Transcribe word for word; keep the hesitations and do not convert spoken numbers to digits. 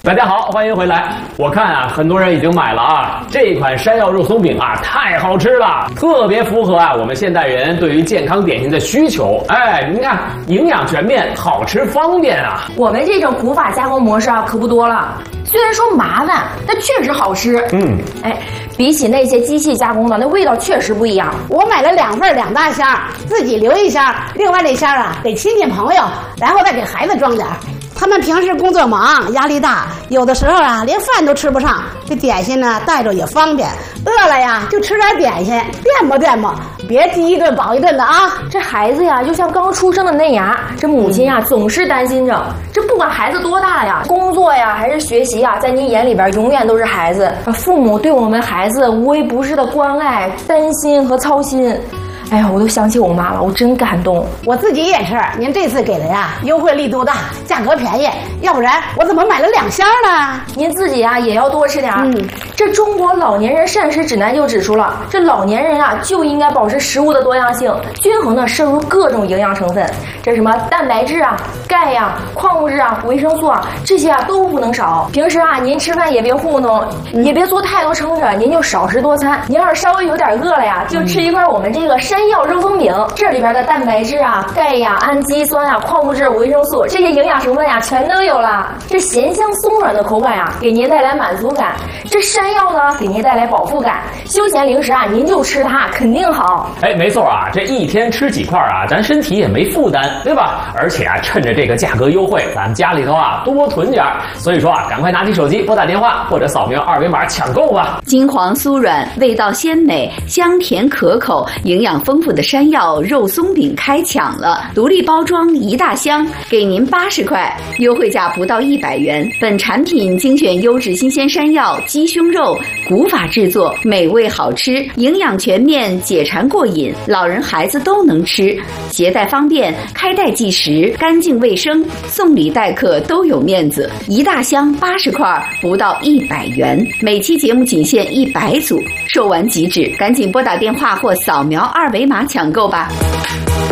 大家好，欢迎回来。我看啊，很多人已经买了啊，这款山药肉松饼啊，太好吃了，特别符合啊我们现代人对于健康点心的需求。哎，您看，营养全面，好吃方便啊。 我们这种古法加工模式啊，可不多了。虽然说麻烦，但确实好吃。 嗯， 哎，比起那些机器加工的，那味道确实不一样。 我买了两份两大箱，自己留一箱，另外这箱啊给亲戚朋友，然后再给孩子装点。他们平时工作忙，压力大，有的时候啊连饭都吃不上，这点心呢带着也方便。饿了呀就吃点点心，垫吧垫吧，别饥一顿饱一顿的啊。 这孩子呀就像刚出生的嫩芽，这母亲呀、嗯、总是担心着，这不管孩子多大呀，工作呀还是学习呀，在您眼里边永远都是孩子。父母对我们孩子无微不至的关爱、担心和操心。哎呀，我都想起我妈了，我真感动。 我自己也是，您这次给的呀，优惠力度大，价格便宜，要不然我怎么买了两箱呢？ 您自己啊也要多吃点。 嗯， 这中国老年人膳食指南就指出了，这老年人啊就应该保持食物的多样性，均衡的摄入各种营养成分。这什么蛋白质啊、钙呀、啊、矿物质啊、维生素啊，这些啊都不能少。平时啊，您吃饭也别糊弄，嗯、也别做太多撑着，您就少食多餐。您要是稍微有点饿了呀，就吃一块我们这个山药肉松饼，这里边的蛋白质啊、钙呀、氨基酸啊、矿物质、维生素这些营养成分呀，全都有了。这咸香松软的口感呀，给您带来满足感；这山药呢，给您带来饱腹感。休闲零食啊，您就吃它，肯定好。 哎，没错啊，这一天吃几块啊，咱身体也没负担，对吧？而且啊，趁着这个价格优惠，咱们家里头啊多囤点。所以说啊，赶快拿起手机拨打电话或者扫描二维码抢购吧。 金黄酥软，味道鲜美，香甜可口，营养丰富的山药肉松饼开抢了，独立包装一大箱，给您八十块，优惠价不到一百元。本产品精选优质新鲜山药、鸡胸肉，古法制作，美味好吃，营养全面，解馋过瘾，老人孩子都能吃，携带方便，开袋即食，干净卫生，送礼待客都有面子。一大箱八十块，不到一百元，每期节目仅限一百组，售完即止，赶紧拨打电话或扫描二维码抢购吧。